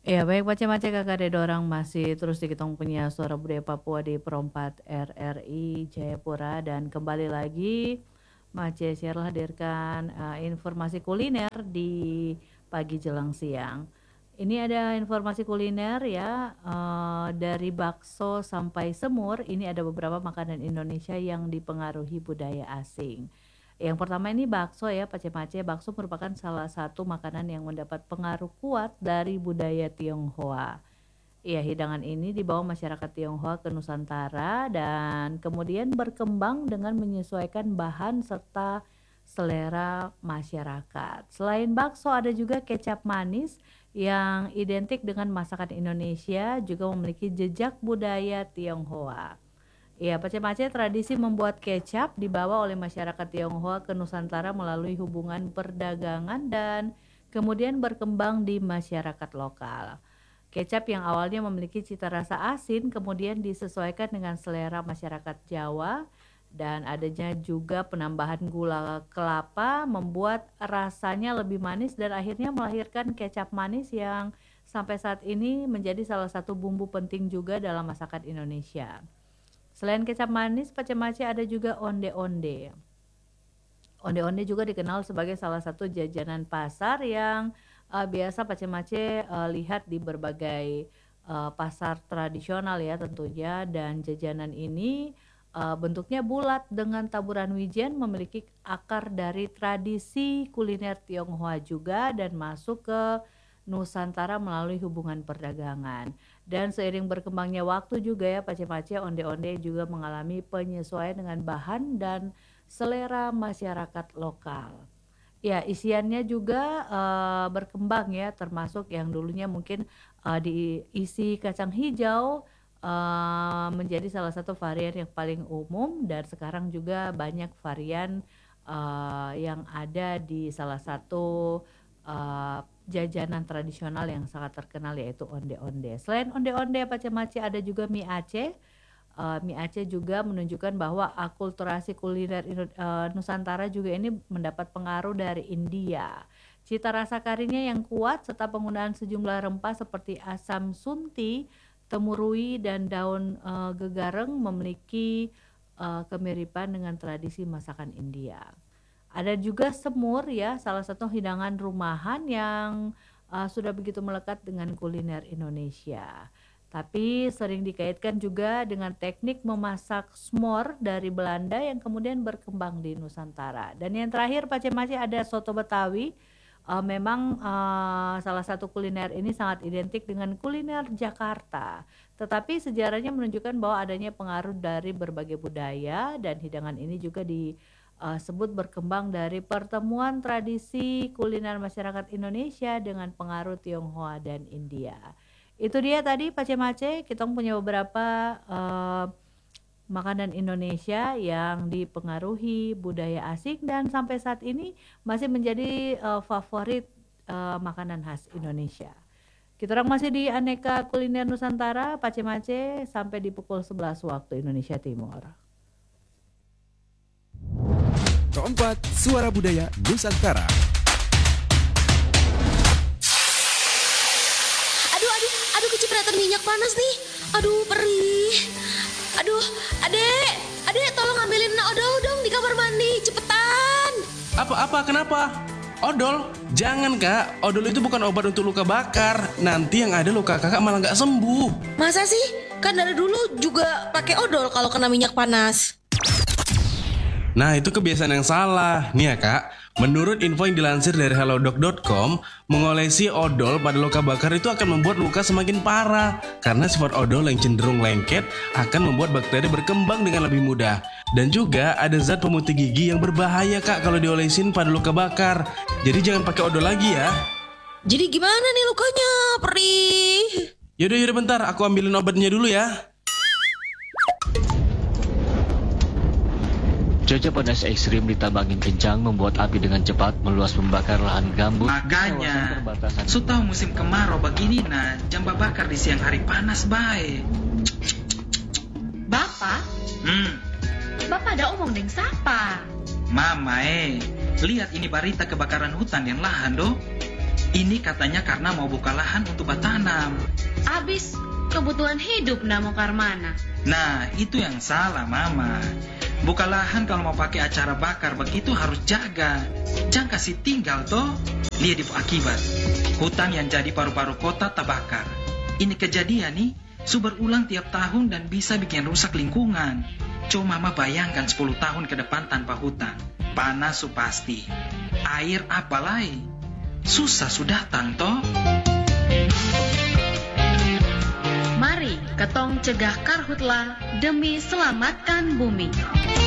Ya baik Pace-Mace Kakak Dedorang masih terus di Kitong Punya Suara Budaya Papua di Perempat RRI Jayapura dan kembali lagi Mace Sheryl hadirkan informasi kuliner di pagi jelang siang. Ini ada informasi kuliner ya dari bakso sampai semur. Ini ada beberapa makanan Indonesia yang dipengaruhi budaya asing. Yang pertama ini bakso ya, Pace-Mace. Bakso merupakan salah satu makanan yang mendapat pengaruh kuat dari budaya Tionghoa. Iya, hidangan ini dibawa masyarakat Tionghoa ke Nusantara dan kemudian berkembang dengan menyesuaikan bahan serta selera masyarakat. Selain bakso ada juga kecap manis yang identik dengan masakan Indonesia juga memiliki jejak budaya Tionghoa. Ya, Pace-Mace tradisi membuat kecap dibawa oleh masyarakat Tionghoa ke Nusantara melalui hubungan perdagangan dan kemudian berkembang di masyarakat lokal. Kecap yang awalnya memiliki cita rasa asin kemudian disesuaikan dengan selera masyarakat Jawa dan adanya juga penambahan gula kelapa membuat rasanya lebih manis dan akhirnya melahirkan kecap manis yang sampai saat ini menjadi salah satu bumbu penting juga dalam masakan Indonesia. Selain kecap manis, Pace-Mace ada juga onde-onde. Onde-onde juga dikenal sebagai salah satu jajanan pasar yang biasa Pace-Mace lihat di berbagai pasar tradisional ya tentunya, dan jajanan ini bentuknya bulat dengan taburan wijen, memiliki akar dari tradisi kuliner Tionghoa juga dan masuk ke Nusantara melalui hubungan perdagangan. Dan seiring berkembangnya waktu juga ya Pace-Mace, onde-onde juga mengalami penyesuaian dengan bahan dan selera masyarakat lokal. Ya, isiannya juga berkembang ya, termasuk yang dulunya mungkin diisi kacang hijau menjadi salah satu varian yang paling umum dan sekarang juga banyak varian yang ada di salah satu jajanan tradisional yang sangat terkenal yaitu onde-onde. Selain onde-onde Pace-Mace ada juga mie Aceh. Mie Aceh juga menunjukkan bahwa akulturasi kuliner Nusantara juga ini mendapat pengaruh dari India. Cita rasa karinya yang kuat serta penggunaan sejumlah rempah seperti asam sunti, temurui dan daun gegareng memiliki kemiripan dengan tradisi masakan India. Ada juga semur ya, salah satu hidangan rumahan yang sudah begitu melekat dengan kuliner Indonesia. Tapi sering dikaitkan juga dengan teknik memasak smor dari Belanda yang kemudian berkembang di Nusantara. Dan yang terakhir Pace-Mace ada soto Betawi. Memang salah satu kuliner ini sangat identik dengan kuliner Jakarta. Tetapi sejarahnya menunjukkan bahwa adanya pengaruh dari berbagai budaya dan hidangan ini juga disebut berkembang dari pertemuan tradisi kuliner masyarakat Indonesia dengan pengaruh Tionghoa dan India. Itu dia tadi Pace-Mace, kita punya beberapa makanan Indonesia yang dipengaruhi budaya asing dan sampai saat ini masih menjadi favorit makanan khas Indonesia. Kita orang masih di Aneka Kuliner Nusantara, Pace-Mace sampai di pukul 11 waktu Indonesia Timur. Keempat, Suara Budaya Nusantara. Aduh kecipratan minyak panas nih. Aduh perih. Aduh, adek tolong ambilin odol dong di kamar mandi, cepetan. Apa kenapa? Odol? Jangan kak, odol itu bukan obat untuk luka bakar. Nanti yang ada luka kakak malah gak sembuh. Masa sih? Kan dari dulu juga pakai odol kalau kena minyak panas. Nah itu kebiasaan yang salah. Nih ya kak, menurut info yang dilansir dari halodoc.com, mengolesi odol pada luka bakar itu akan membuat luka semakin parah. Karena sifat odol yang cenderung lengket akan membuat bakteri berkembang dengan lebih mudah. Dan juga ada zat pemutih gigi yang berbahaya kak kalau diolesin pada luka bakar. Jadi jangan pakai odol lagi ya. Jadi gimana nih lukanya? Perih. Yaudah bentar, aku ambilin obatnya dulu ya. Cuaca panas ekstrim ditambah angin kencang membuat api dengan cepat meluas membakar lahan gambut. Makanya, su tahu musim kemarau begini jam bakar di siang hari panas baik. Bapak? Bapak ada omong deng sapa? Mama lihat ini berita kebakaran hutan yang lahan doh. Ini katanya karena mau buka lahan untuk bertanam. Abis kebutuhan hidup namo karmana. Nah, itu yang salah, Mama. Buka lahan kalau mau pakai acara bakar begitu harus jaga. Jangan kasih tinggal toh. Lihat di akibat. Hutan yang jadi paru-paru kota terbakar. Ini kejadian nih, berulang tiap tahun dan bisa bikin rusak lingkungan. Coba Mama bayangkan 10 tahun ke depan tanpa hutan. Panas pasti. Air apa lagi? Susah sudah datang toh. Mari ketong cegah karhutla demi selamatkan bumi.